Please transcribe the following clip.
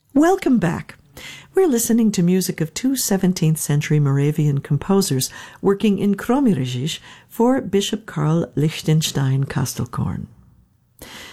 Welcome back. We're listening to music of two 17th century Moravian composers working in Kroměříž for Bishop Karl Lichtenstein Kastelkorn.